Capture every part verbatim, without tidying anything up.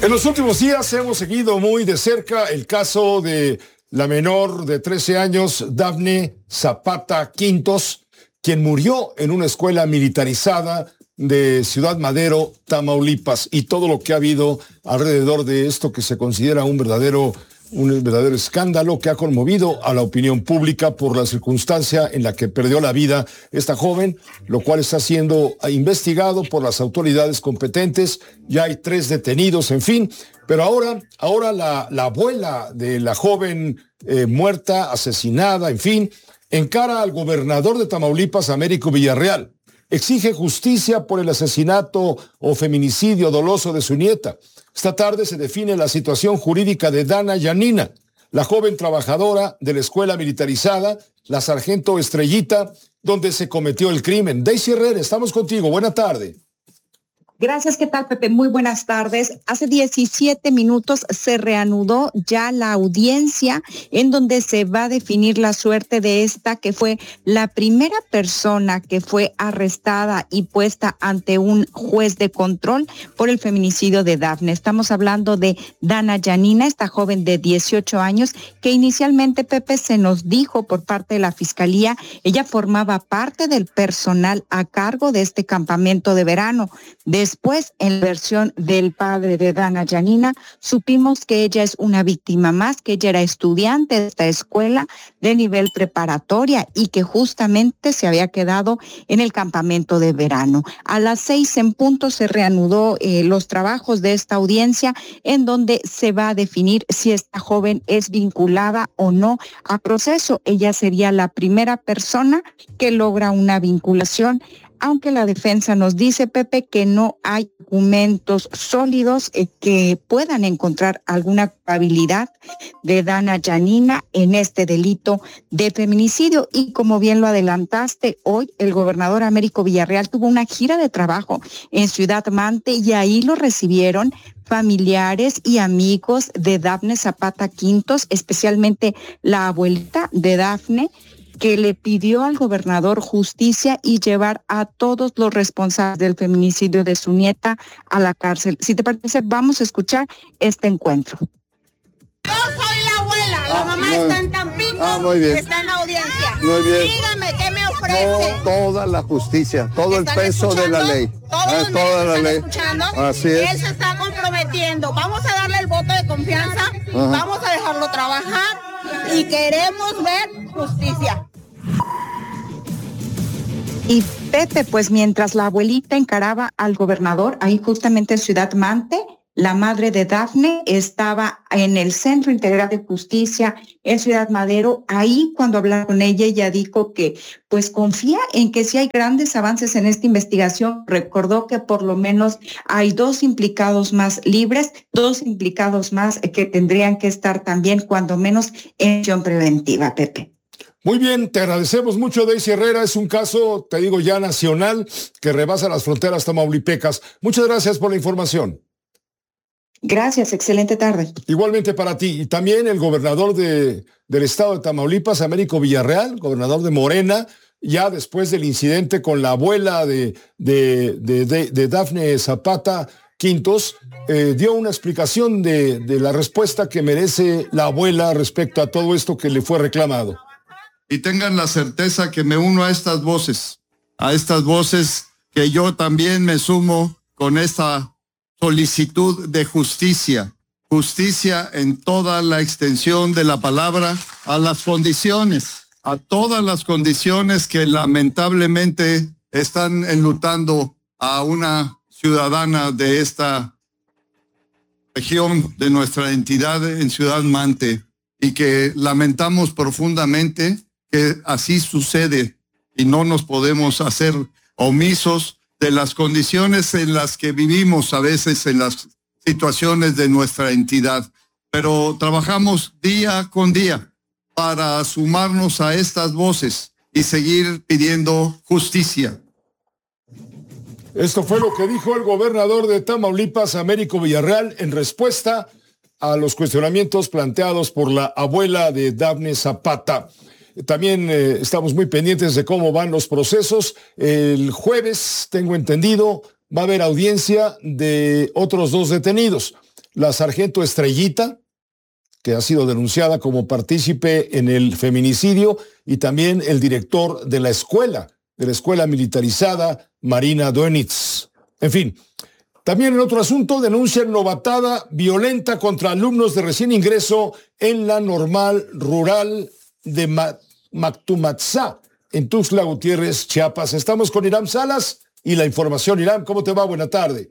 En los últimos días hemos seguido muy de cerca el caso de la menor de trece años, Dafne Zapata Quintos, quien murió en una escuela militarizada de Ciudad Madero, Tamaulipas, y todo lo que ha habido alrededor de esto que se considera un verdadero, un verdadero escándalo que ha conmovido a la opinión pública por la circunstancia en la que perdió la vida esta joven, lo cual está siendo investigado por las autoridades competentes. Ya hay tres detenidos, en fin, pero ahora, ahora la, la abuela de la joven eh, muerta, asesinada, en fin, encara al gobernador de Tamaulipas, Américo Villarreal. Exige justicia por el asesinato o feminicidio doloso de su nieta. Esta tarde se define la situación jurídica de Dana Yanina, la joven trabajadora de la escuela militarizada, la sargento Estrellita, donde se cometió el crimen. Daisy Herrera, estamos contigo. Buena tarde. Gracias, ¿qué tal, Pepe? Muy buenas tardes. Hace diecisiete minutos se reanudó ya la audiencia en donde se va a definir la suerte de esta que fue la primera persona que fue arrestada y puesta ante un juez de control por el feminicidio de Dafne. Estamos hablando de Dana Yanina, esta joven de dieciocho años que inicialmente, Pepe, se nos dijo por parte de la Fiscalía, ella formaba parte del personal a cargo de este campamento de verano. De Después, en la versión del padre de Dana Yanina, supimos que ella es una víctima más, que ella era estudiante de esta escuela de nivel preparatoria y que justamente se había quedado en el campamento de verano. A las seis en punto se reanudó eh, los trabajos de esta audiencia en donde se va a definir si esta joven es vinculada o no a proceso. Ella sería la primera persona que logra una vinculación, aunque la defensa nos dice, Pepe, que no hay documentos sólidos eh, que puedan encontrar alguna culpabilidad de Dana Yanina en este delito de feminicidio. Y como bien lo adelantaste, hoy el gobernador Américo Villarreal tuvo una gira de trabajo en Ciudad Mante y ahí lo recibieron familiares y amigos de Dafne Zapata Quintos, especialmente la abuelita de Dafne, que le pidió al gobernador justicia y llevar a todos los responsables del feminicidio de su nieta a la cárcel. Si te parece, vamos a escuchar este encuentro. Yo soy la abuela, la ah, mamá muy, está en Tampico, ah, muy bien. Está en la audiencia. Muy bien. Dígame, ¿qué me ofrece? No, toda la justicia, todo el peso de la ley. Todos ah, toda la ley. Escuchando. Así es. Él se está comprometiendo. Vamos a darle el voto de confianza, Ajá. vamos a dejarlo trabajar y queremos ver justicia. Y Pepe, pues mientras la abuelita encaraba al gobernador, ahí justamente en Ciudad Mante, la madre de Dafne estaba en el Centro Integral de Justicia en Ciudad Madero. Ahí cuando hablaron con ella, ella dijo que pues confía en que si hay grandes avances en esta investigación. Recordó que por lo menos hay dos implicados más libres, dos implicados más que tendrían que estar también cuando menos en acción preventiva, Pepe. Muy bien, te agradecemos mucho, Daisy Herrera. Es un caso, te digo, ya nacional que rebasa las fronteras tamaulipecas. Muchas gracias por la información. Gracias, excelente tarde. Igualmente para ti. Y también el gobernador de, del estado de Tamaulipas, Américo Villarreal, gobernador de Morena, ya después del incidente con la abuela de, de, de, de, de Dafne Zapata Quintos, eh, dio una explicación de, de la respuesta que merece la abuela respecto a todo esto que le fue reclamado. Y tengan la certeza que me uno a estas voces, a estas voces que yo también me sumo con esta solicitud de justicia, justicia en toda la extensión de la palabra, a las condiciones, a todas las condiciones que lamentablemente están enlutando a una ciudadana de esta región, de nuestra entidad en Ciudad Mante, y que lamentamos profundamente que así sucede y no nos podemos hacer omisos de las condiciones en las que vivimos a veces en las situaciones de nuestra entidad. Pero trabajamos día con día para sumarnos a estas voces y seguir pidiendo justicia. Esto fue lo que dijo el gobernador de Tamaulipas, Américo Villarreal, en respuesta a los cuestionamientos planteados por la abuela de Dafne Zapata. También eh, estamos muy pendientes de cómo van los procesos. El jueves, tengo entendido, va a haber audiencia de otros dos detenidos. la sargento Estrellita, que ha sido denunciada como partícipe en el feminicidio, y también el director de la escuela, de la escuela militarizada Marina Dönitz. En fin, también en otro asunto denuncian novatada violenta contra alumnos de recién ingreso en la normal rural de Ma- Mactumatzá, en Tuxtla Gutiérrez, Chiapas. Estamos con Iram Salas y la información. Iram, ¿cómo te va? Buena tarde.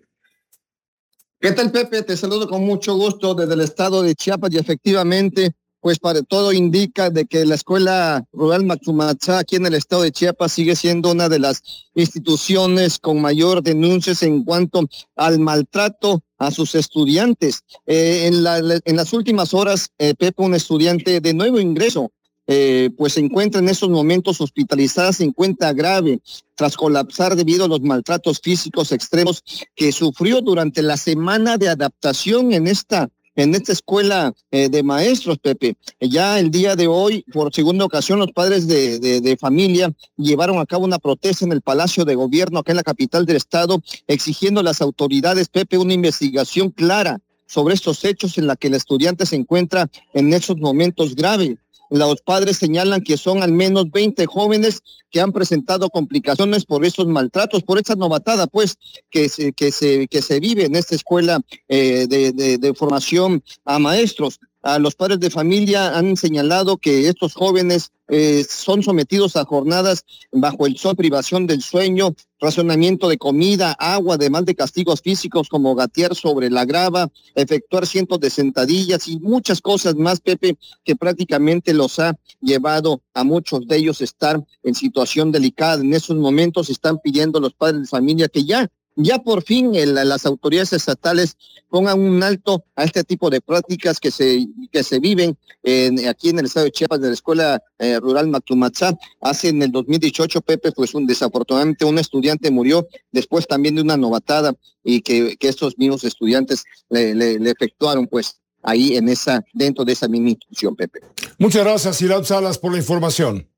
¿Qué tal, Pepe? Te saludo con mucho gusto desde el estado de Chiapas y efectivamente, pues para todo indica de que la escuela rural Mactumatzá aquí en el estado de Chiapas sigue siendo una de las instituciones con mayor denuncias en cuanto al maltrato a sus estudiantes. Eh, en, la, en las últimas horas, eh, Pepe, un estudiante de nuevo ingreso, Eh, pues se encuentra en estos momentos hospitalizada, se encuentra grave tras colapsar debido a los maltratos físicos extremos que sufrió durante la semana de adaptación en esta en esta escuela eh, de maestros, Pepe. Ya el día de hoy, por segunda ocasión, los padres de, de, de familia llevaron a cabo una protesta en el Palacio de Gobierno acá en la capital del estado, exigiendo a las autoridades, Pepe, una investigación clara sobre estos hechos en la que el estudiante se encuentra en esos momentos graves. Los padres señalan que son al menos veinte jóvenes que han presentado complicaciones por estos maltratos, por esta novatada, pues, que se, que se, que se vive en esta escuela eh, de, de, de formación a maestros. A los padres de familia han señalado que estos jóvenes eh, son sometidos a jornadas bajo el sol, privación del sueño, racionamiento de comida, agua, además de castigos físicos como gatear sobre la grava, efectuar cientos de sentadillas y muchas cosas más, Pepe, que prácticamente los ha llevado a muchos de ellos estar en situación delicada. En esos momentos están pidiendo a los padres de familia que ya Ya por fin el, las autoridades estatales pongan un alto a este tipo de prácticas que se que se viven en, aquí en el estado de Chiapas, de la escuela eh, rural Mactumatzá. Hace en el dos mil dieciocho, Pepe, pues un desafortunadamente un estudiante murió después también de una novatada y que, que estos mismos estudiantes le, le, le efectuaron pues ahí en esa dentro de esa misma institución, Pepe. Muchas gracias, Iram Salas, por la información.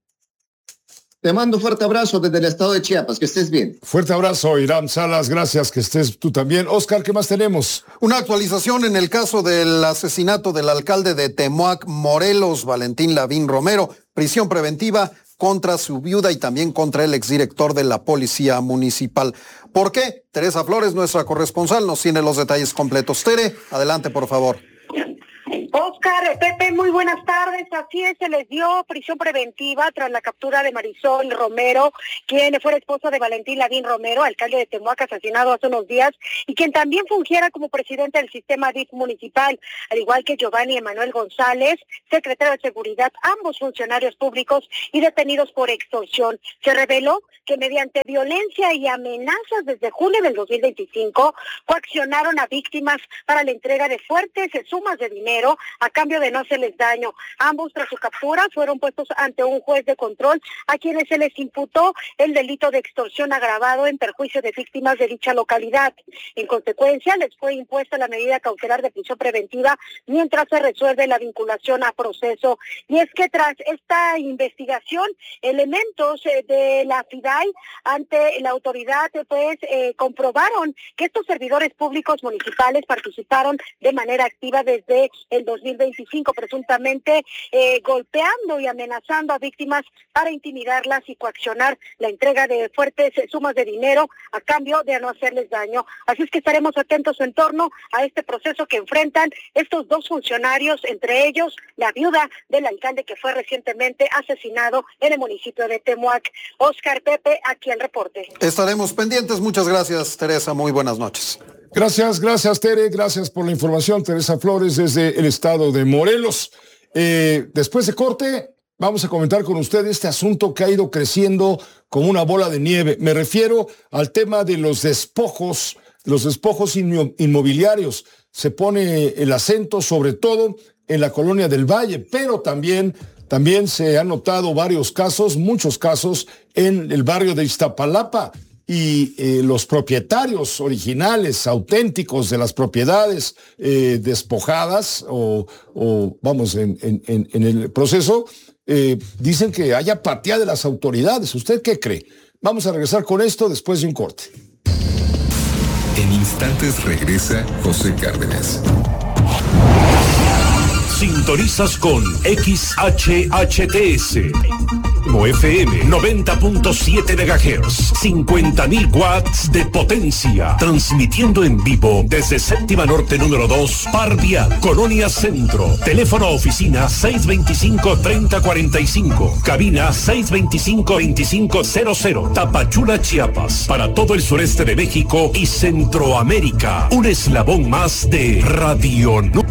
Te mando un fuerte abrazo desde el estado de Chiapas, que estés bien. Fuerte abrazo, Iram Salas, gracias, que estés tú también. Oscar, ¿qué más tenemos? Una actualización en el caso del asesinato del alcalde de Temoac, Morelos, Valentín Lavín Romero, prisión preventiva contra su viuda y también contra el exdirector de la Policía Municipal. ¿Por qué? Teresa Flores, nuestra corresponsal, nos tiene los detalles completos. Tere, adelante, por favor. Oscar, Pepe, muy buenas tardes. Así es, se les dio prisión preventiva tras la captura de Marisol Romero, quien fue esposa de Valentín Lavín Romero, alcalde de Temoac, asesinado hace unos días, y quien también fungiera como presidente del sistema D I F municipal, al igual que Giovanni Emanuel González, secretario de Seguridad, ambos funcionarios públicos y detenidos por extorsión. Se reveló que mediante violencia y amenazas desde junio del dos mil veinticinco coaccionaron a víctimas para la entrega de fuertes sumas de dinero a cambio de no hacerles daño. Ambos, tras su captura, fueron puestos ante un juez de control a quienes se les imputó el delito de extorsión agravado en perjuicio de víctimas de dicha localidad. En consecuencia, les fue impuesta la medida cautelar de prisión preventiva mientras se resuelve la vinculación a proceso. Y es que tras esta investigación, elementos de la FIDAI ante la autoridad pues eh, comprobaron que estos servidores públicos municipales participaron de manera activa desde el dos mil veinticinco, presuntamente eh, golpeando y amenazando a víctimas para intimidarlas y coaccionar la entrega de fuertes sumas de dinero a cambio de no hacerles daño. Así es que estaremos atentos en torno a este proceso que enfrentan estos dos funcionarios, entre ellos la viuda del alcalde que fue recientemente asesinado en el municipio de Temoac. Oscar, Pepe, aquí el reporte. Estaremos pendientes. Muchas gracias, Teresa. Muy buenas noches. Gracias, gracias, Tere. Gracias por la información. Teresa Flores desde el estado de Morelos. Eh, después de corte, vamos a comentar con usted este asunto que ha ido creciendo como una bola de nieve. Me refiero al tema de los despojos, los despojos inmo- inmobiliarios. Se pone el acento sobre todo en la colonia del Valle, pero también, también se han notado varios casos, muchos casos en el barrio de Iztapalapa. Y eh, los propietarios originales, auténticos de las propiedades eh, despojadas o, o vamos, en, en, en el proceso, eh, dicen que hay apatía de las autoridades. ¿Usted qué cree? Vamos a regresar con esto después de un corte. En instantes regresa José Cárdenas. Sintonizas con X H H T S. F M noventa punto siete megahertz, cincuenta mil watts de potencia, transmitiendo en vivo desde Séptima Norte número dos, Parvia, Colonia Centro. Teléfono oficina seis veinticinco, treinta cuarenta y cinco, cabina seis veinticinco, veinticinco cero cero, Tapachula, Chiapas, para todo el sureste de México y Centroamérica. Un eslabón más de Radio Núcleo.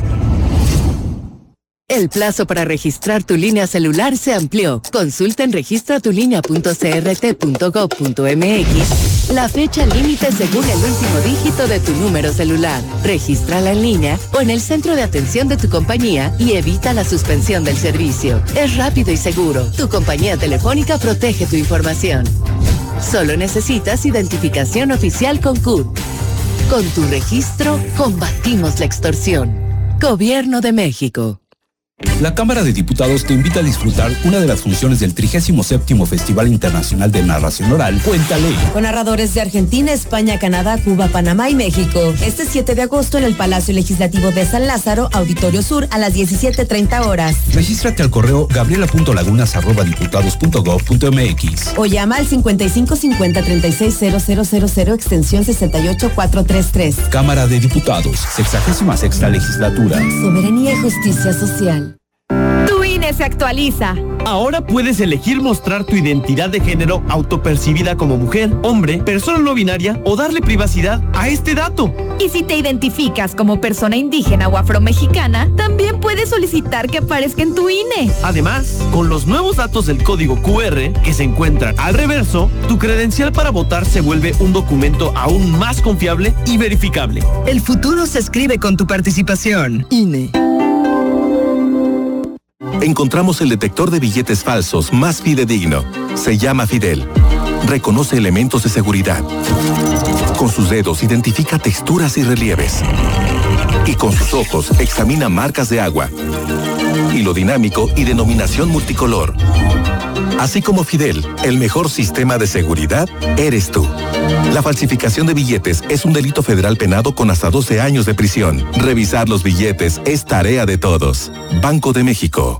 El plazo para registrar tu línea celular se amplió. Consulta en registra tu línea punto c r t punto gov punto m x la fecha límite según el último dígito de tu número celular. Regístrala en línea o en el centro de atención de tu compañía y evita la suspensión del servicio. Es rápido y seguro. Tu compañía telefónica protege tu información. Solo necesitas identificación oficial con C U R. Con tu registro, combatimos la extorsión. Gobierno de México. La Cámara de Diputados te invita a disfrutar una de las funciones del trigésimo séptimo Festival Internacional de Narración Oral, Cuéntale. Con narradores de Argentina, España, Canadá, Cuba, Panamá y México. Este siete de agosto en el Palacio Legislativo de San Lázaro, Auditorio Sur, a las diecisiete treinta horas. Regístrate al correo gabriela punto lagunas arroba diputados punto gov punto m x. O llama al cincuenta y cinco cincuenta treinta y seis cero cero cero cero extensión sesenta y ocho cuatrocientos treinta y tres. Cámara de Diputados, sexagésima sexta legislatura. Soberanía y justicia social. Tu I N E se actualiza. Ahora puedes elegir mostrar tu identidad de género autopercibida como mujer, hombre, persona no binaria o darle privacidad a este dato. Y si te identificas como persona indígena o afromexicana, también puedes solicitar que aparezca en tu I N E. Además, con los nuevos datos del código Q R que se encuentran al reverso, tu credencial para votar se vuelve un documento aún más confiable y verificable. El futuro se escribe con tu participación. I N E. Encontramos el detector de billetes falsos más fidedigno. Se llama Fidel. Reconoce elementos de seguridad. Con sus dedos identifica texturas y relieves. Y con sus ojos examina marcas de agua, hilo dinámico y denominación multicolor. Así como Fidel, el mejor sistema de seguridad eres tú. La falsificación de billetes es un delito federal penado con hasta doce años de prisión. Revisar los billetes es tarea de todos. Banco de México.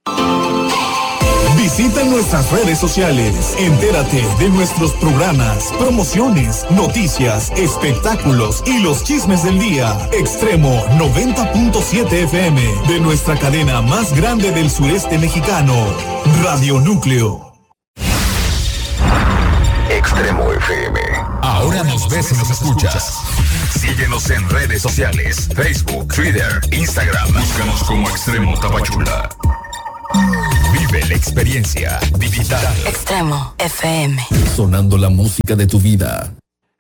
Visita nuestras redes sociales, entérate de nuestros programas, promociones, noticias, espectáculos y los chismes del día. Extremo noventa punto siete F M de nuestra cadena más grande del sureste mexicano, Radio Núcleo. Extremo F M. Ahora nos ves y nos escuchas. Síguenos en redes sociales, Facebook, Twitter, Instagram. Búscanos como Extremo Tapachula. Vive la experiencia digital. Extremo F M. Sonando la música de tu vida.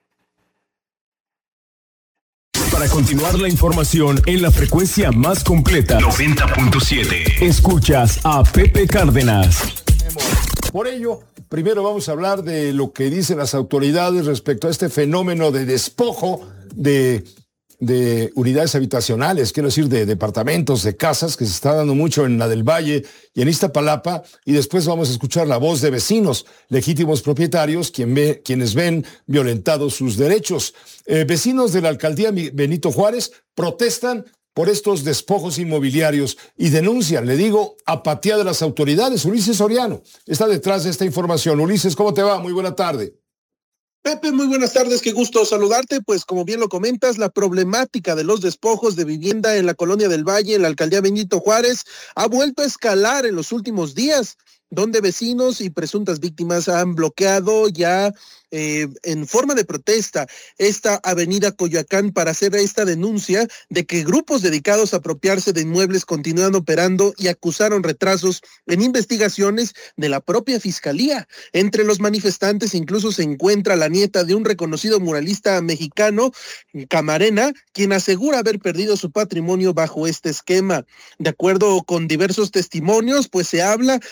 Para continuar la información en la frecuencia más completa, noventa punto siete. Escuchas a Pepe Cárdenas. Por ello, primero vamos a hablar de lo que dicen las autoridades respecto a este fenómeno de despojo de, de unidades habitacionales, quiero decir, de departamentos, de casas, que se está dando mucho en la del Valle y en Iztapalapa, y después vamos a escuchar la voz de vecinos, legítimos propietarios, quien ve, quienes ven violentados sus derechos. Eh, vecinos de la alcaldía Benito Juárez protestan por estos despojos inmobiliarios y denuncian, le digo, apatía de las autoridades. Ulises Soriano está detrás de esta información. Ulises, ¿cómo te va? Muy buena tarde. Pepe, muy buenas tardes, qué gusto saludarte. Pues como bien lo comentas, la problemática de los despojos de vivienda en la Colonia del Valle, en la alcaldía Benito Juárez, ha vuelto a escalar en los últimos días, donde vecinos y presuntas víctimas han bloqueado ya eh, en forma de protesta esta avenida Coyoacán para hacer esta denuncia de que grupos dedicados a apropiarse de inmuebles continúan operando y acusaron retrasos en investigaciones de la propia fiscalía. Entre los manifestantes incluso se encuentra la nieta de un reconocido muralista mexicano, Camarena, quien asegura haber perdido su patrimonio bajo este esquema. De acuerdo con diversos testimonios, pues se habla de que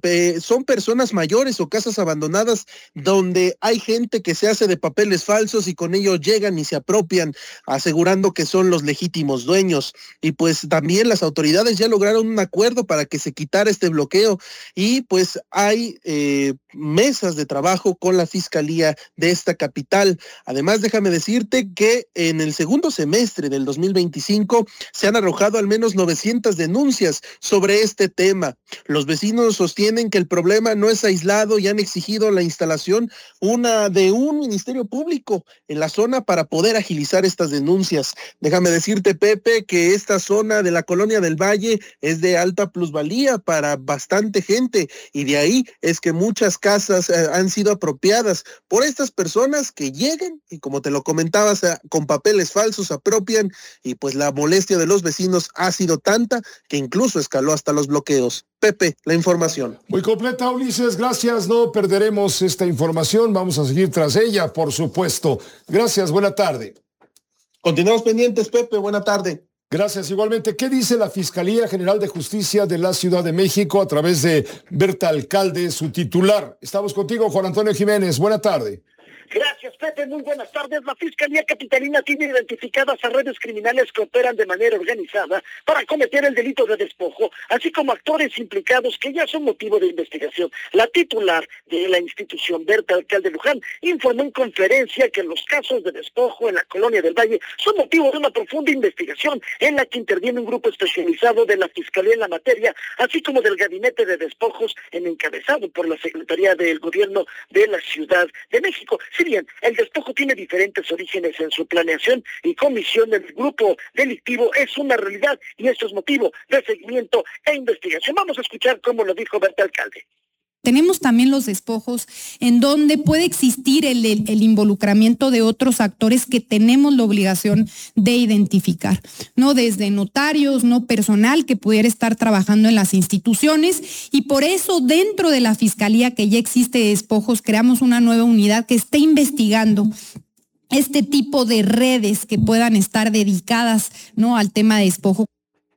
eh, son personas mayores o casas abandonadas donde hay gente que se hace de papeles falsos y con ello llegan y se apropian, asegurando que son los legítimos dueños. Y pues también las autoridades ya lograron un acuerdo para que se quitara este bloqueo y pues hay eh, mesas de trabajo con la Fiscalía de esta capital. Además, déjame decirte que en el segundo semestre del dos mil veinticinco se han arrojado al menos novecientas denuncias sobre este tema. Los vecinos sostienen que el problema no es aislado y han exigido la instalación una de un ministerio público en la zona para poder agilizar estas denuncias. Déjame decirte, Pepe, que esta zona de la Colonia del Valle es de alta plusvalía para bastante gente y de ahí es que muchas casas eh, han sido apropiadas por estas personas que llegan y, como te lo comentabas, eh, con papeles falsos apropian, y pues la molestia de los vecinos ha sido tanta que incluso escaló hasta los bloqueos. Pepe, la información. Muy completa, Ulises, gracias, no perderemos esta información, vamos a seguir tras ella, por supuesto. Gracias, buena tarde. Continuamos pendientes, Pepe, buena tarde. Gracias, igualmente. ¿Qué dice la Fiscalía General de Justicia de la Ciudad de México a través de Berta Alcalde, su titular? Estamos contigo, Juan Antonio Jiménez, buena tarde. Gracias, Pepe. Muy buenas tardes. La Fiscalía Capitalina tiene identificadas a redes criminales que operan de manera organizada para cometer el delito de despojo, así como actores implicados que ya son motivo de investigación. La titular de la institución, Berta Alcalde Luján, informó en conferencia que los casos de despojo en la Colonia del Valle son motivo de una profunda investigación en la que interviene un grupo especializado de la Fiscalía en la materia, así como del Gabinete de Despojos en encabezado por la Secretaría del Gobierno de la Ciudad de México. Si bien el despojo tiene diferentes orígenes en su planeación y comisión del grupo delictivo, es una realidad y esto es motivo de seguimiento e investigación. Vamos a escuchar cómo lo dijo Berta Alcalde. Tenemos también los despojos en donde puede existir el, el, el involucramiento de otros actores que tenemos la obligación de identificar, ¿no? Desde notarios, no personal que pudiera estar trabajando en las instituciones, y por eso dentro de la Fiscalía que ya existe de despojos creamos una nueva unidad que esté investigando este tipo de redes que puedan estar dedicadas, ¿no?, al tema de despojo.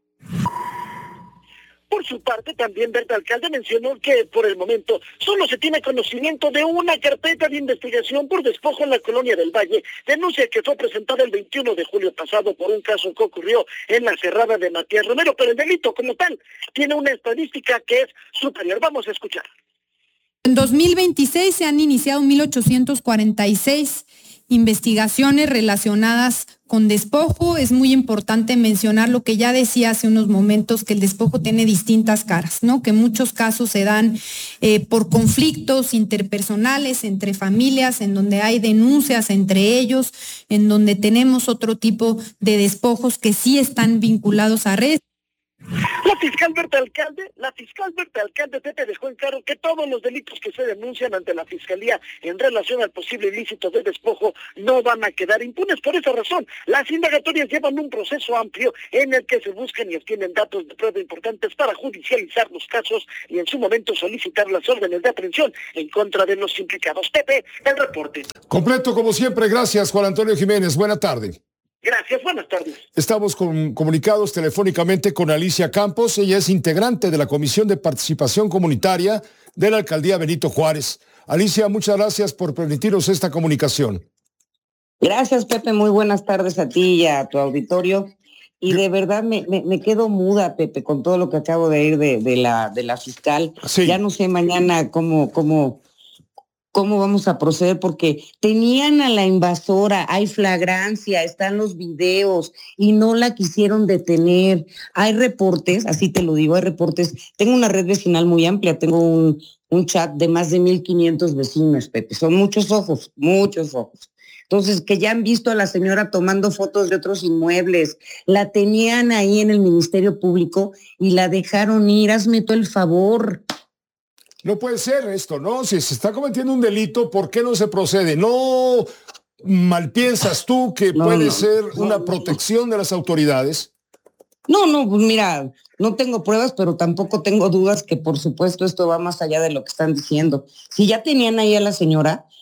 Por su parte, también Berta Alcalde mencionó que por el momento solo se tiene conocimiento de una carpeta de investigación por despojo en la Colonia del Valle, denuncia que fue presentada el veintiuno de julio pasado por un caso que ocurrió en la Cerrada de Matías Romero, pero el delito como tal tiene una estadística que es superior. Vamos a escuchar. En dos mil veintiséis se han iniciado mil ochocientos cuarenta y seis investigaciones relacionadas con despojo. Es muy importante mencionar lo que ya decía hace unos momentos, que el despojo tiene distintas caras, ¿no? Que muchos casos se dan eh, por conflictos interpersonales entre familias, en donde hay denuncias entre ellos, en donde tenemos otro tipo de despojos que sí están vinculados a redes. La fiscal Berta Alcalde, la fiscal Berta Alcalde Pepe dejó en claro que todos los delitos que se denuncian ante la Fiscalía en relación al posible ilícito de despojo no van a quedar impunes. Por esa razón, las indagatorias llevan un proceso amplio en el que se buscan y obtienen datos de prueba importantes para judicializar los casos y en su momento solicitar las órdenes de aprehensión en contra de los implicados. Pepe, el reporte. Completo como siempre, gracias Juan Antonio Jiménez, buena tarde. Gracias, buenas tardes. Estamos con, comunicados telefónicamente con Alicia Campos. Ella es integrante de la Comisión de Participación Comunitaria de la Alcaldía Benito Juárez. Alicia, muchas gracias por permitirnos esta comunicación. Gracias, Pepe. Muy buenas tardes a ti y a tu auditorio. Y de verdad me, me, me quedo muda, Pepe, con todo lo que acabo de ir de, de, la, de la fiscal. Sí. Ya no sé mañana cómo... cómo ¿Cómo vamos a proceder? Porque tenían a la invasora, hay flagrancia, están los videos y no la quisieron detener. Hay reportes, así te lo digo, hay reportes. Tengo una red vecinal muy amplia, tengo un, un chat de más de mil quinientos vecinos, Pepe. Son muchos ojos, muchos ojos. Entonces, que ya han visto a la señora tomando fotos de otros inmuebles, la tenían ahí en el Ministerio Público y la dejaron ir. Hazme todo el favor. No puede ser esto, ¿no? Si se está cometiendo un delito, ¿por qué no se procede? ¿No malpiensas tú que no, puede no, ser no, una protección de las autoridades? No, no, pues mira, no tengo pruebas, pero tampoco tengo dudas que por supuesto esto va más allá de lo que están diciendo. Si ya tenían ahí a la señora,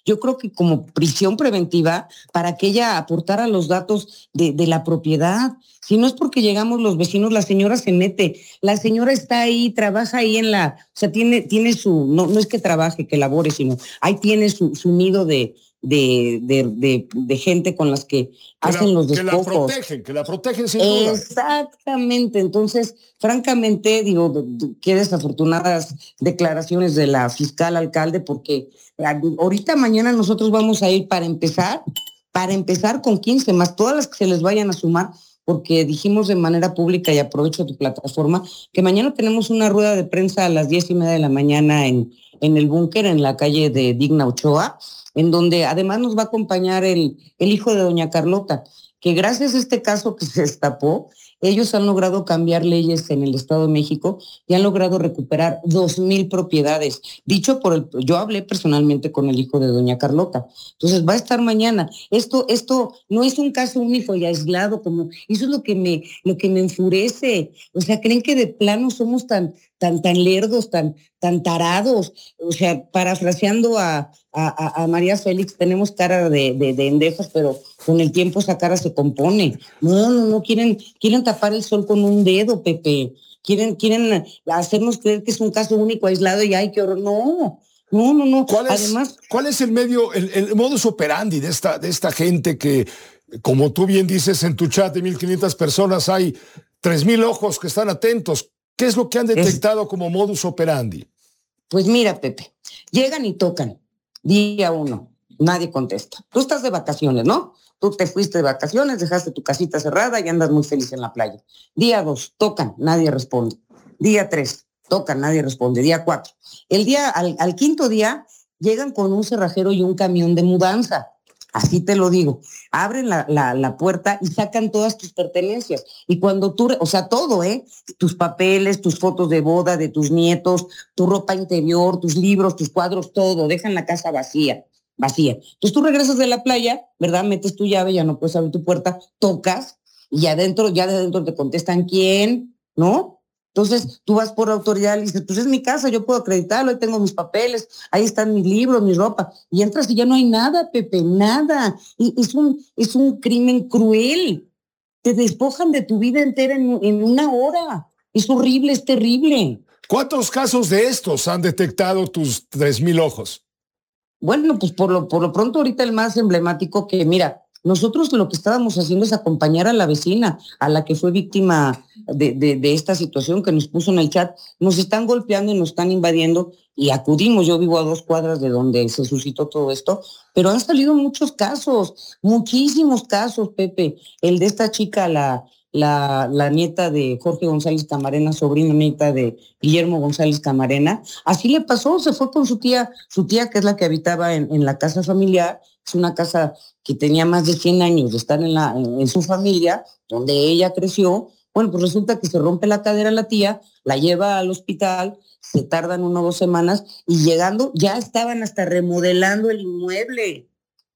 yo creo que como prisión preventiva para que ella aportara los datos de, de la propiedad. Si no es porque llegamos los vecinos, la señora se mete, la señora está ahí, trabaja ahí en la, o sea, tiene, tiene su, no, no es que trabaje, que labore, sino ahí tiene su, su nido de, de, de, de, de gente con las que, que hacen la, los despojos. Que la protegen, que la protegen sin duda. Exactamente, entonces, francamente, digo, qué desafortunadas declaraciones de la fiscal alcalde, porque ahorita mañana nosotros vamos a ir para empezar, para empezar con quince más todas las que se les vayan a sumar, porque dijimos de manera pública, y aprovecho tu plataforma, que mañana tenemos una rueda de prensa a las diez y media de la mañana en, en el búnker, en la calle de Digna Ochoa, en donde además nos va a acompañar el, el hijo de doña Carlota, que gracias a este caso que se destapó, ellos han logrado cambiar leyes en el Estado de México y han logrado recuperar dos mil propiedades. Dicho por el, yo hablé personalmente con el hijo de doña Carlota. Entonces va a estar mañana. Esto, esto no es un caso único y aislado, como eso es lo que me, lo que me enfurece. O sea, creen que de plano somos tan, tan, tan lerdos, tan, tan tarados. O sea, parafraseando a, a, a María Félix, tenemos cara de, de, de endejas, pero con el tiempo esa cara se compone. No, no, no, quieren, quieren tapar el sol con un dedo, Pepe. Quieren, quieren hacernos creer que es un caso único, aislado y ay, qué horror. No, no, no, no. ¿Cuál es, Además, ¿cuál es el medio, el, el modus operandi de esta, de esta gente que, como tú bien dices en tu chat de mil quinientas personas, hay tres mil ojos que están atentos? ¿Qué es lo que han detectado es, como modus operandi? Pues mira, Pepe, llegan y tocan. Día uno, nadie contesta. Tú estás de vacaciones, ¿no? Tú te fuiste de vacaciones, dejaste tu casita cerrada y andas muy feliz en la playa. Día dos, tocan, nadie responde. Día tres, tocan, nadie responde. Día cuatro. El día, al, al quinto día, llegan con un cerrajero y un camión de mudanza. Así te lo digo. Abren la, la, la puerta y sacan todas tus pertenencias. Y cuando tú, o sea, todo, ¿eh? Tus papeles, tus fotos de boda de tus nietos, tu ropa interior, tus libros, tus cuadros, todo. Dejan la casa vacía. vacía. Entonces tú regresas de la playa, ¿verdad? Metes tu llave, ya no puedes abrir tu puerta, tocas y adentro, ya de adentro te contestan quién, ¿no? Entonces tú vas por autoridad y dices, pues es mi casa, yo puedo acreditarlo, ahí tengo mis papeles, ahí están mis libros, mi ropa. Y entras y ya no hay nada, Pepe, nada. Y es un, es un crimen cruel. Te despojan de tu vida entera en, en una hora. Es horrible, es terrible. ¿Cuántos casos de estos han detectado tus tres mil ojos? Bueno, pues por lo, por lo pronto ahorita el más emblemático que, mira, nosotros lo que estábamos haciendo es acompañar a la vecina, a la que fue víctima de, de, de esta situación que nos puso en el chat. Nos están golpeando y nos están invadiendo y acudimos. Yo vivo a dos cuadras de donde se suscitó todo esto, pero han salido muchos casos, muchísimos casos, Pepe. El de esta chica, la... La, la nieta de Jorge González Camarena, sobrina nieta de Guillermo González Camarena, así le pasó, se fue con su tía, su tía que es la que habitaba en, en la casa familiar, es una casa que tenía más de cien años de estar en, la, en, en su familia, donde ella creció. Bueno, pues resulta que se rompe la cadera la tía, la lleva al hospital, se tardan una o dos semanas y llegando ya estaban hasta remodelando el inmueble,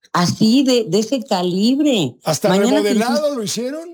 así de, de ese calibre. ¿Hasta Mañana remodelado te... lo hicieron?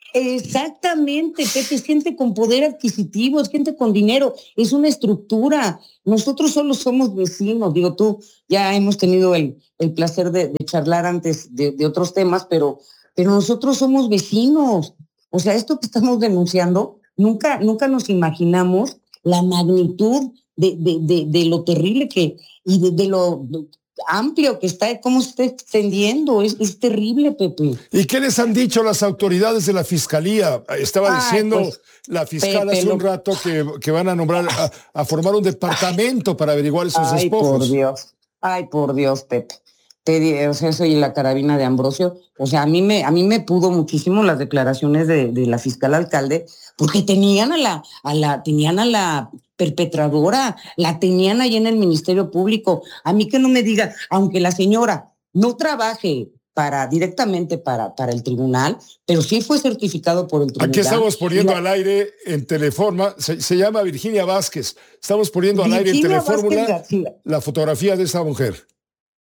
Exactamente, Pepe, es gente con poder adquisitivo, es gente con dinero, es una estructura. Nosotros solo somos vecinos, digo, tú ya hemos tenido el, el placer de, de charlar antes de, de otros temas, pero, pero nosotros somos vecinos. O sea, esto que estamos denunciando, nunca, nunca nos imaginamos la magnitud de, de, de, de lo terrible que, y de, de lo... De, amplio que está, cómo se está extendiendo, es, es terrible, Pepe. ¿Y qué les han dicho las autoridades de la fiscalía? Estaba Ay, diciendo pues, la fiscal Pepe, hace un rato que, que van a nombrar, a, a formar un departamento para averiguar esos Ay, despojos. Ay, por Dios, ay, por Dios, Pepe. Te, o sea, soy la carabina de Ambrosio. O sea, a mí me, a mí me pudo muchísimo las declaraciones de, de la fiscal alcalde, porque tenían a la, a la, tenían a la perpetradora, la tenían ahí en el Ministerio Público. A mí que no me diga, aunque la señora no trabaje para directamente para, para el tribunal, pero sí fue certificado por el tribunal. Aquí estamos poniendo la, al aire en Teleforma, se, se llama Virginia Vázquez, estamos poniendo Virginia al aire en Telefórmula la fotografía de esa mujer.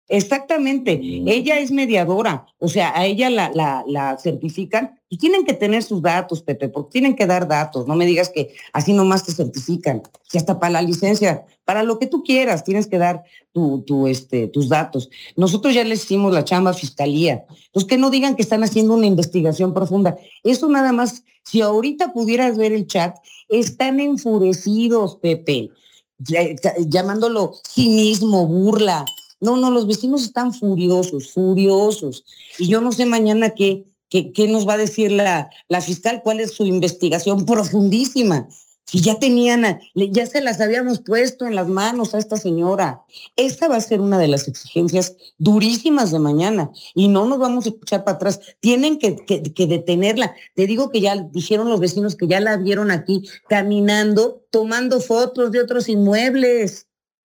Exactamente, ella es mediadora, o sea, a ella la, la, la certifican y tienen que tener sus datos, Pepe, porque tienen que dar datos, no me digas que así nomás te certifican, que hasta para la licencia, para lo que tú quieras, tienes que dar tu, tu, este, tus datos. Nosotros ya les hicimos la chamba a Fiscalía, pues que no digan que están haciendo una investigación profunda, eso nada más, si ahorita pudieras ver el chat, están enfurecidos, Pepe, llamándolo cinismo, burla. No, no, los vecinos están furiosos, furiosos. Y yo no sé mañana qué, qué, qué nos va a decir la, la fiscal, cuál es su investigación profundísima. Si ya tenían, a, ya se las habíamos puesto en las manos a esta señora. Esta va a ser una de las exigencias durísimas de mañana. Y no nos vamos a escuchar para atrás. Tienen que, que, que detenerla. Te digo que ya dijeron los vecinos que ya la vieron aquí caminando, tomando fotos de otros inmuebles.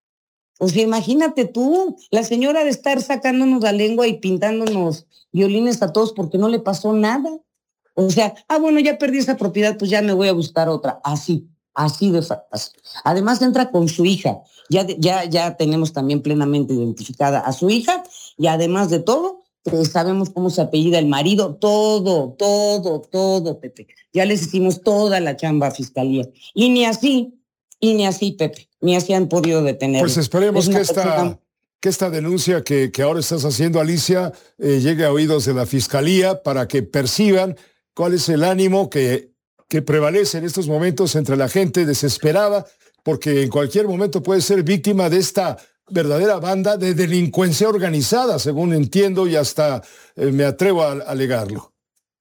O sea, imagínate tú, la señora de estar sacándonos la lengua y pintándonos violines a todos porque no le pasó nada. O sea, ah, bueno, ya perdí esa propiedad, pues ya me voy a buscar otra. Así, así de fácil. Además entra con su hija. Ya, ya, ya tenemos también plenamente identificada a su hija y además de todo, pues sabemos cómo se apellida el marido. Todo, todo, todo, Pepe. Ya les hicimos toda la chamba a Fiscalía. Y ni así, y ni así, Pepe. Ni así han podido detener. Pues esperemos que esta, que esta denuncia que, que ahora estás haciendo, Alicia, eh, llegue a oídos de la Fiscalía para que perciban cuál es el ánimo que, que prevalece en estos momentos entre la gente desesperada, porque en cualquier momento puede ser víctima de esta verdadera banda de delincuencia organizada, según entiendo, y hasta eh, me atrevo a, a alegarlo.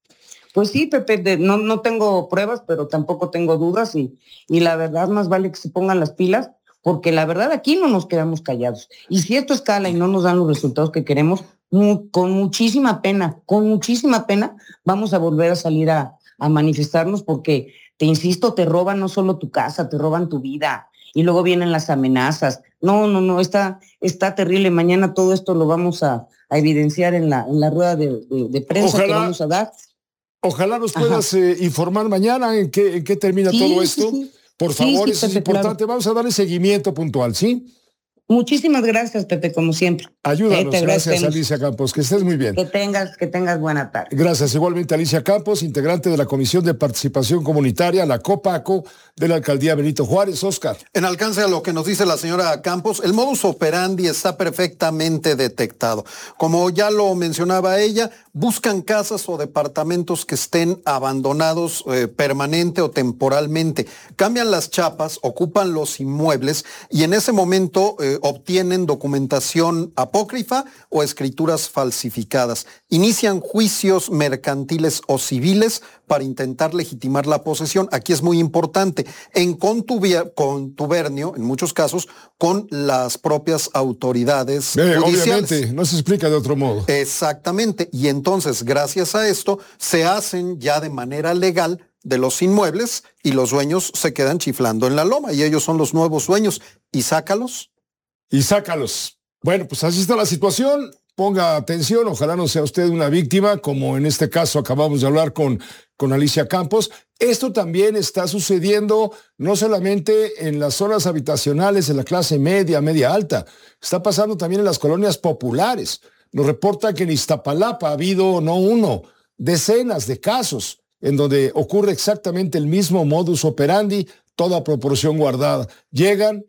Pues sí, Pepe, de, no, no tengo pruebas, pero tampoco tengo dudas y, y la verdad más vale que se pongan las pilas, porque la verdad aquí no nos quedamos callados. Y si esto escala y no nos dan los resultados que queremos, mu, con muchísima pena, con muchísima pena, vamos a volver a salir a, a manifestarnos porque, te insisto, te roban no solo tu casa, te roban tu vida y luego vienen las amenazas. No, no, no, está, está terrible. Mañana todo esto lo vamos a, a evidenciar en la, en la rueda de, de, de prensa Ojalá. que vamos a dar. Ojalá nos puedas eh, informar mañana en qué, en qué termina sí, todo esto. Sí, sí. Por favor, sí, sí, eso Pepe, es importante. Claro. Vamos a darle seguimiento puntual, ¿sí? Muchísimas gracias, Pepe, como siempre. Ayúdanos, eh, gracias, Alicia Campos. Que estés muy bien. Que tengas, que tengas buena tarde. Gracias. Igualmente, Alicia Campos, integrante de la Comisión de Participación Comunitaria, la COPACO, de la Alcaldía Benito Juárez. Oscar. En alcance a lo que nos dice la señora Campos, el modus operandi está perfectamente detectado. Como ya lo mencionaba ella, buscan casas o departamentos que estén abandonados eh, permanente o temporalmente. Cambian las chapas, ocupan los inmuebles y en ese momento eh, obtienen documentación apócrifa o escrituras falsificadas. Inician juicios mercantiles o civiles para intentar legitimar la posesión. Aquí es muy importante, en contubier- contubernio, en muchos casos, con las propias autoridades eh, judiciales. Obviamente, no se explica de otro modo. Exactamente, y entonces, gracias a esto, se hacen ya de manera legal de los inmuebles y los dueños se quedan chiflando en la loma y ellos son los nuevos dueños. Y sácalos. Y sácalos. Bueno, pues así está la situación. Ponga atención, ojalá no sea usted una víctima, como en este caso acabamos de hablar con, con Alicia Campos. Esto también está sucediendo no solamente en las zonas habitacionales de la clase media, media alta, está pasando también en las colonias populares. Nos reporta que en Iztapalapa ha habido no uno, decenas de casos en donde ocurre exactamente el mismo modus operandi, toda proporción guardada. Llegan,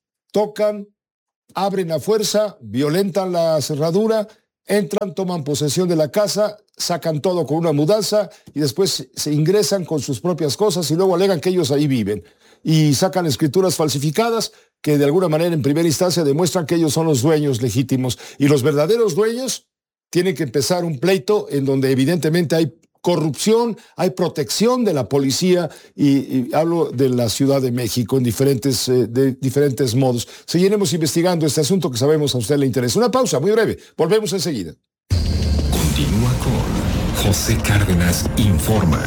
tocan, abren a fuerza, violentan la cerradura, entran, toman posesión de la casa, sacan todo con una mudanza y después se ingresan con sus propias cosas y luego alegan que ellos ahí viven. Y sacan escrituras falsificadas que de alguna manera en primera instancia demuestran que ellos son los dueños legítimos. Y los verdaderos dueños tienen que empezar un pleito en donde evidentemente hay corrupción, hay protección de la policía y, y hablo de la Ciudad de México en diferentes, eh, de diferentes modos. Seguiremos investigando este asunto que sabemos a usted le interesa. Una pausa muy breve, volvemos enseguida. Continúa con José Cárdenas Informa.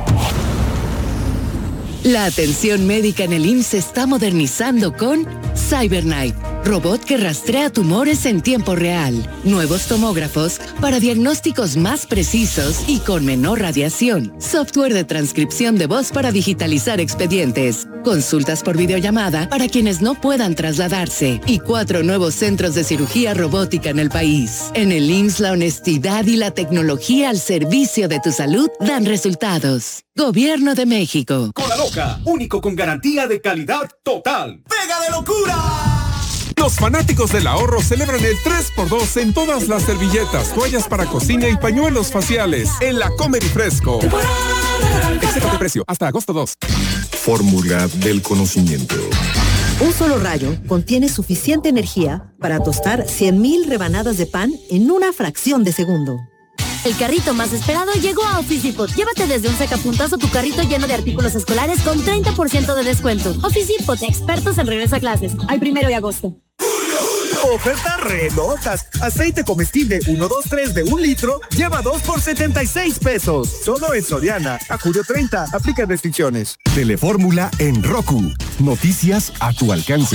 La atención médica en el I M S S se está modernizando con CyberKnife, robot que rastrea tumores en tiempo real. Nuevos tomógrafos para diagnósticos más precisos y con menor radiación. Software de transcripción de voz para digitalizar expedientes. consultas por videollamada para quienes no puedan trasladarse y cuatro nuevos centros de cirugía robótica en el país. En el I M S S la honestidad y la tecnología al servicio de tu salud dan resultados. Gobierno de México. Cola Loca, único con garantía de calidad total. ¡Pega de locura! Los fanáticos del ahorro celebran el tres por dos en todas las servilletas, toallas para cocina y pañuelos faciales en la Comer y Fresco. Excepto de precio hasta agosto dos. Fórmula del conocimiento. Un solo rayo contiene suficiente energía para tostar cien mil rebanadas de pan en una fracción de segundo. El carrito más esperado llegó a Office Depot. Llévate desde un sacapuntas o tu carrito lleno de artículos escolares con treinta por ciento de descuento. Office Depot, expertos en regreso a clases. Al primero de agosto. Ofertas re locas. Aceite comestible uno dos tres de un litro lleva dos por setenta y seis pesos. Solo en Soriana. A julio treinta. Aplica restricciones. Telefórmula en Roku. Noticias a tu alcance.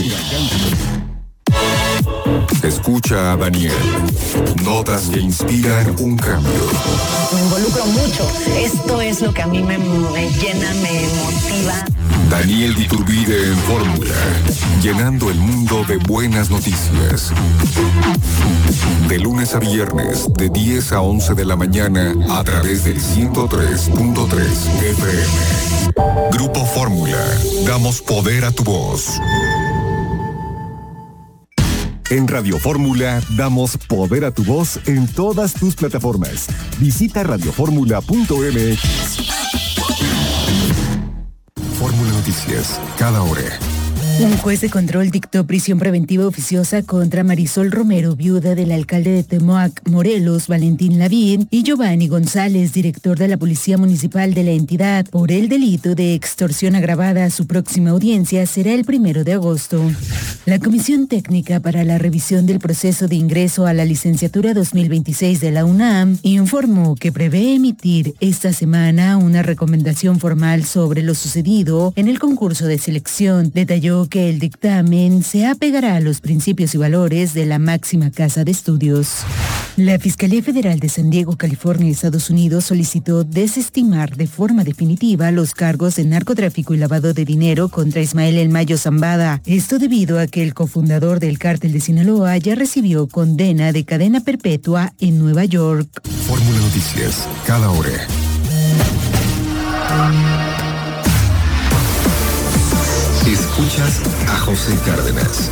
Escucha a Daniel. Notas que inspiran un cambio. Me involucro mucho. Esto es lo que a mí me, me llena, me motiva. Daniel de Iturbide en Fórmula. Llenando el mundo de buenas noticias. De lunes a viernes, de diez a once de la mañana, a través del ciento tres punto tres F M. Grupo Fórmula. Damos poder a tu voz. En Radio Fórmula damos poder a tu voz en todas tus plataformas. Visita radio fórmula punto m x. Fórmula Noticias, cada hora. Un juez de control dictó prisión preventiva oficiosa contra Marisol Romero, viuda del alcalde de Temoac, Morelos, Valentín Lavín, y Giovanni González, director de la Policía Municipal de la entidad, por el delito de extorsión agravada. Su próxima audiencia será el primero de agosto. La Comisión Técnica para la Revisión del Proceso de Ingreso a la Licenciatura dos mil veintiséis de la UNAM informó que prevé emitir esta semana una recomendación formal sobre lo sucedido en el concurso de selección. Detalló que el dictamen se apegará a los principios y valores de la máxima casa de estudios. La Fiscalía Federal de San Diego, California, Estados Unidos, solicitó desestimar de forma definitiva los cargos de narcotráfico y lavado de dinero contra Ismael El Mayo Zambada. Esto debido a que el cofundador del cártel de Sinaloa ya recibió condena de cadena perpetua en Nueva York. Fórmula Noticias, cada hora. Escuchas a José Cárdenas.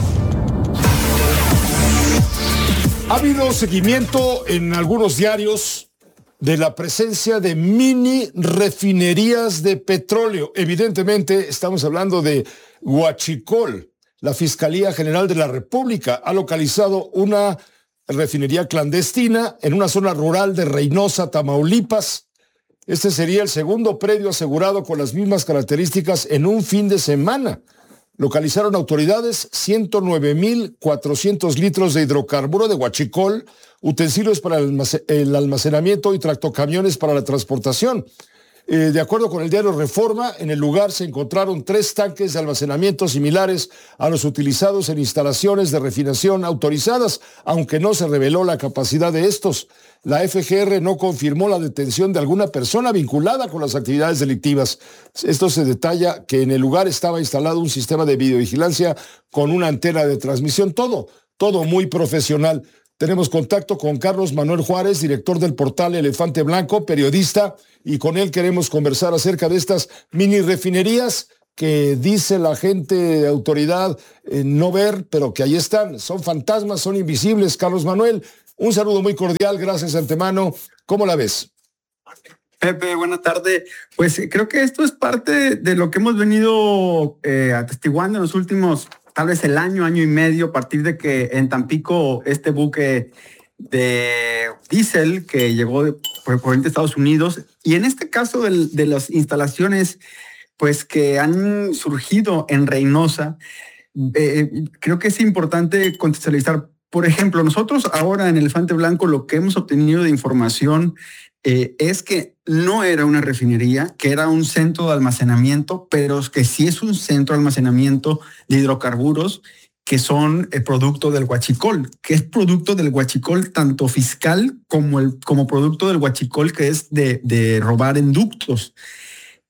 Ha habido seguimiento en algunos diarios de la presencia de mini refinerías de petróleo. Evidentemente estamos hablando de Huachicol. La Fiscalía General de la República ha localizado una refinería clandestina en una zona rural de Reynosa, Tamaulipas. Este sería el segundo predio asegurado con las mismas características en un fin de semana. Localizaron autoridades ciento nueve mil cuatrocientos litros de hidrocarburo de huachicol, utensilios para el almacenamiento y tractocamiones para la transportación. Eh, de acuerdo con el diario Reforma, en el lugar se encontraron tres tanques de almacenamiento similares a los utilizados en instalaciones de refinación autorizadas, aunque no se reveló la capacidad de estos. La F G R no confirmó la detención de alguna persona vinculada con las actividades delictivas. Esto se detalla que en el lugar estaba instalado un sistema de videovigilancia con una antena de transmisión. Todo, todo muy profesional. Tenemos contacto con Carlos Manuel Juárez, director del portal Elefante Blanco, periodista, y con él queremos conversar acerca de estas mini refinerías que dice la gente de autoridad eh, no ver, pero que ahí están. Son fantasmas, son invisibles. Carlos Manuel, un saludo muy cordial, gracias de antemano. ¿Cómo la ves? Pepe, buena tarde. Pues creo que esto es parte de lo que hemos venido eh, atestiguando en los últimos, tal vez el año, año y medio, a partir de que en Tampico este buque de diésel que llegó de, por, por Estados Unidos, y en este caso de, de las instalaciones pues que han surgido en Reynosa, eh, creo que es importante contextualizar. Por ejemplo, nosotros ahora en Elefante Blanco lo que hemos obtenido de información eh, es que no era una refinería, que era un centro de almacenamiento, pero que sí es un centro de almacenamiento de hidrocarburos que son el producto del huachicol, que es producto del huachicol tanto fiscal como, el, como producto del huachicol que es de, de robar en ductos.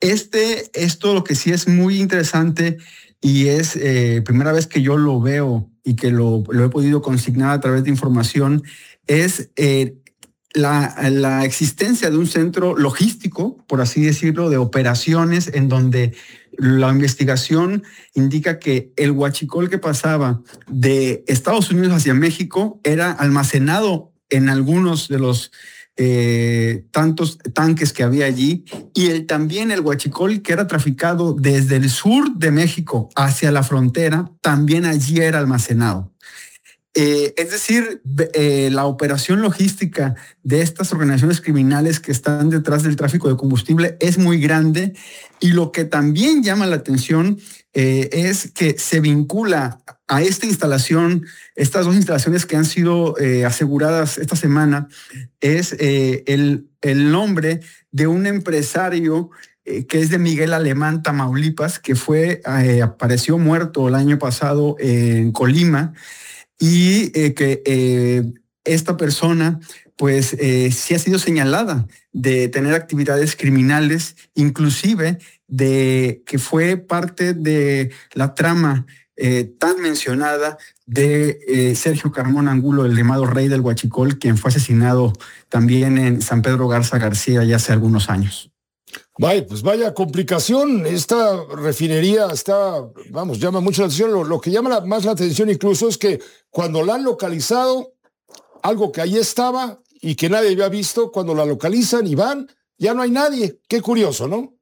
Este, esto lo que sí es muy interesante y es eh, primera vez que yo lo veo y que lo, lo he podido consignar a través de información, es eh, la, la existencia de un centro logístico, por así decirlo, de operaciones en donde la investigación indica que el huachicol que pasaba de Estados Unidos hacia México era almacenado en algunos de los eh, tantos tanques que había allí, y el, también el huachicol que era traficado desde el sur de México hacia la frontera, también allí era almacenado. Eh, es decir, eh, la operación logística de estas organizaciones criminales que están detrás del tráfico de combustible es muy grande, y lo que también llama la atención eh, es que se vincula a esta instalación, estas dos instalaciones que han sido eh, aseguradas esta semana, es eh, el, el nombre de un empresario eh, que es de Miguel Alemán, Tamaulipas, que fue, eh, apareció muerto el año pasado en Colima, y eh, que eh, esta persona pues eh, sí ha sido señalada de tener actividades criminales, inclusive de que fue parte de la trama eh, tan mencionada de eh, Sergio Carmona Angulo, el llamado Rey del Huachicol, quien fue asesinado también en San Pedro Garza García ya hace algunos años. Vaya, pues vaya complicación. Esta refinería está, vamos, llama mucho la atención. Lo, lo que llama la, más la atención incluso es que cuando la han localizado, algo que ahí estaba y que nadie había visto, cuando la localizan y van, ya no hay nadie. Qué curioso, ¿no?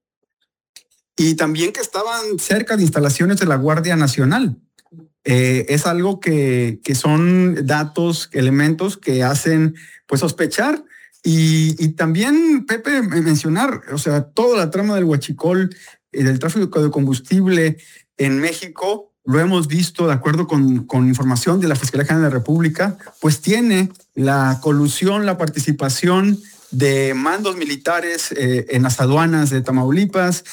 Y también que estaban cerca de instalaciones de la Guardia Nacional. Eh, es algo que, que son datos, elementos que hacen pues sospechar. Y, y también, Pepe, mencionar, o sea, toda la trama del huachicol y del tráfico de combustible en México, lo hemos visto de acuerdo con, con información de la Fiscalía General de la República, pues tiene la colusión, la participación de mandos militares eh, en las aduanas de Tamaulipas,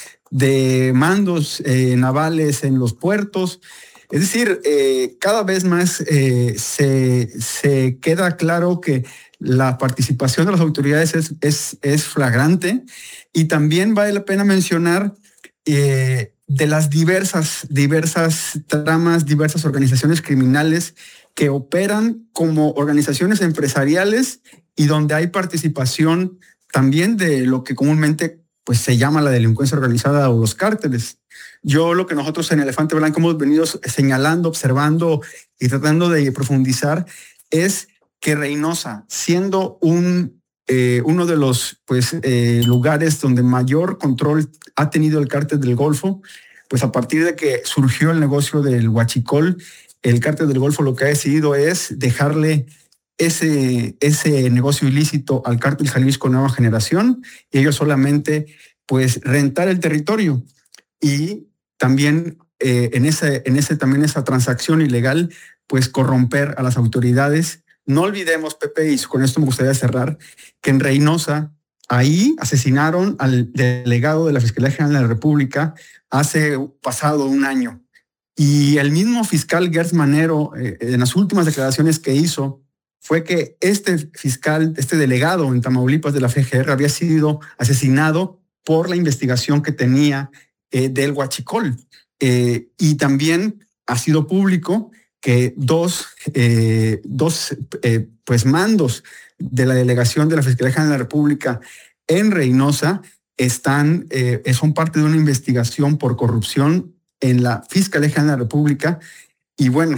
de mandos eh, navales en los puertos. Es decir, eh, cada vez más eh, se, se queda claro que la participación de las autoridades es, es, es flagrante, y también vale la pena mencionar eh, de las diversas, diversas tramas, diversas organizaciones criminales que operan como organizaciones empresariales y donde hay participación también de lo que comúnmente pues, se llama la delincuencia organizada o los cárteles. Yo lo que nosotros en Elefante Blanco hemos venido señalando, observando y tratando de profundizar es que Reynosa, siendo un, eh, uno de los pues, eh, lugares donde mayor control ha tenido el cártel del Golfo, pues a partir de que surgió el negocio del huachicol, el cártel del Golfo lo que ha decidido es dejarle ese, ese negocio ilícito al cártel Jalisco Nueva Generación, y ellos solamente pues rentar el territorio y también eh, en, ese, en ese, también esa transacción ilegal pues corromper a las autoridades. No olvidemos, Pepe, y con esto me gustaría cerrar, que en Reynosa, ahí asesinaron al delegado de la Fiscalía General de la República hace pasado un año. Y el mismo fiscal Gertz Manero, eh, en las últimas declaraciones que hizo, fue que este fiscal, este delegado en Tamaulipas de la F G R había sido asesinado por la investigación que tenía eh, del huachicol. Eh, y también ha sido público que dos, eh, dos eh, pues mandos de la delegación de la Fiscalía General de la República en Reynosa están, eh, son parte de una investigación por corrupción en la Fiscalía General de la República, y bueno,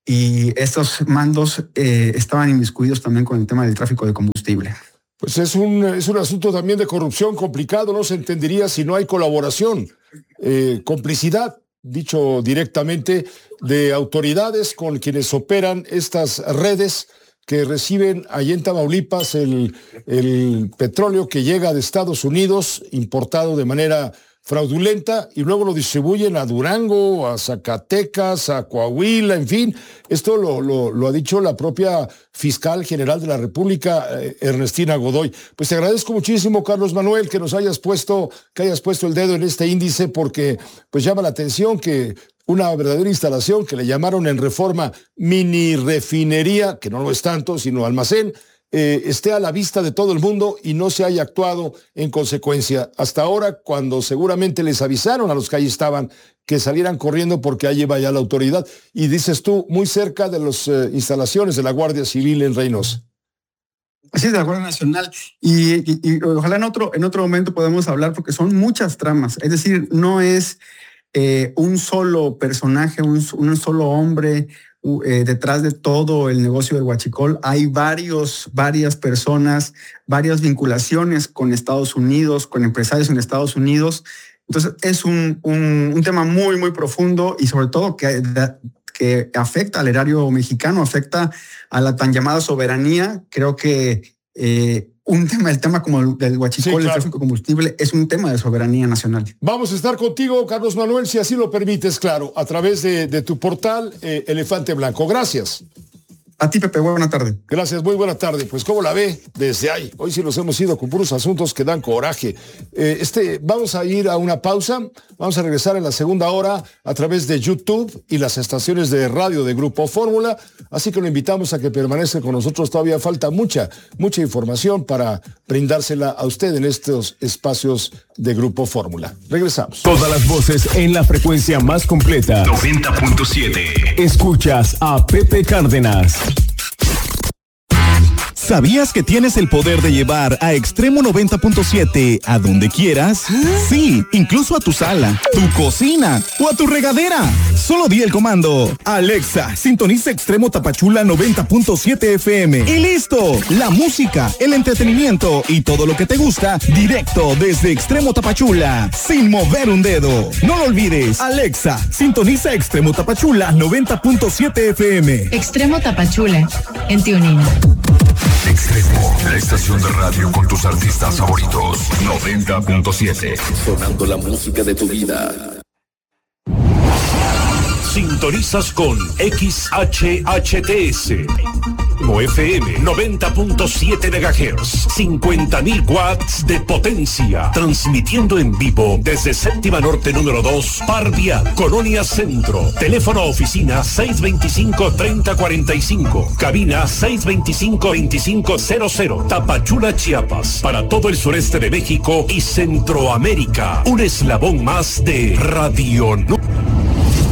y estos mandos eh, estaban inmiscuidos también con el tema del tráfico de combustible. Pues es un, es un asunto también de corrupción complicado, no se entendería si no hay colaboración, eh, complicidad, dicho directamente, de autoridades con quienes operan estas redes que reciben allí en Tamaulipas el, el petróleo que llega de Estados Unidos, importado de manera fraudulenta, y luego lo distribuyen a Durango, a Zacatecas, a Coahuila, en fin. Esto lo, lo, lo ha dicho la propia fiscal general de la República, Ernestina Godoy. Pues te agradezco muchísimo, Carlos Manuel, que nos hayas puesto, que hayas puesto el dedo en este índice, porque pues llama la atención que una verdadera instalación que le llamaron en Reforma mini refinería, que no lo es tanto, sino almacén, eh, esté a la vista de todo el mundo y no se haya actuado en consecuencia. Hasta ahora, cuando seguramente les avisaron a los que allí estaban que salieran corriendo porque allí va ya la autoridad. Y dices tú, muy cerca de las eh, instalaciones de la Guardia Civil en Reynosa. Sí, de la Guardia Nacional. Y, y, y ojalá en otro, en otro momento podamos hablar, porque son muchas tramas. Es decir, no es eh, un solo personaje, un, un solo hombre eh, detrás de todo el negocio del huachicol. Hay varios, varias personas, varias vinculaciones con Estados Unidos, con empresarios en Estados Unidos. Entonces es un, un, un tema muy, muy profundo y sobre todo que, que afecta al erario mexicano, afecta a la tan llamada soberanía. Creo que eh, un tema, el tema como el del huachicol, sí, claro, el tráfico de combustible, es un tema de soberanía nacional. Vamos a estar contigo, Carlos Manuel, si así lo permites, claro, a través de, de tu portal eh, Elefante Blanco. Gracias. A ti, Pepe, buena tarde. Gracias, muy buena tarde. Pues, ¿cómo la ve? Desde ahí. Hoy sí nos hemos ido con puros asuntos que dan coraje. Eh, este, vamos a ir a una pausa. Vamos a regresar en la segunda hora a través de YouTube y las estaciones de radio de Grupo Fórmula. Así que lo invitamos a que permanezca con nosotros. Todavía falta mucha, mucha información para brindársela a usted en estos espacios de Grupo Fórmula. Regresamos. Todas las voces en la frecuencia más completa. noventa punto siete. Escuchas a Pepe Cárdenas. ¿Sabías que tienes el poder de llevar a Extremo noventa punto siete a donde quieras? Sí, incluso a tu sala, tu cocina o a tu regadera. Solo di el comando: Alexa, sintoniza Extremo Tapachula noventa punto siete F M. Y listo, la música, el entretenimiento y todo lo que te gusta directo desde Extremo Tapachula, sin mover un dedo. No lo olvides, Alexa, sintoniza Extremo Tapachula noventa punto siete F M. Extremo Tapachula, en TuneIn. Extremo, la estación de radio con tus artistas favoritos. noventa punto siete. Sonando la música de tu vida. Sintonizas con X H H T S. F M noventa punto siete megahertz, cincuenta mil watts de potencia, transmitiendo en vivo desde Séptima Norte número dos, Par Vial, Colonia Centro. Teléfono oficina seis veinticinco, treinta cuarenta y cinco, cabina seis veinticinco, veinticinco cero cero, Tapachula, Chiapas, para todo el sureste de México y Centroamérica. Un eslabón más de Radio Nu.